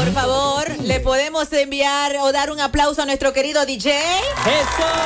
Por favor, ¿le podemos enviar o dar un aplauso a nuestro querido DJ? ¡Eso!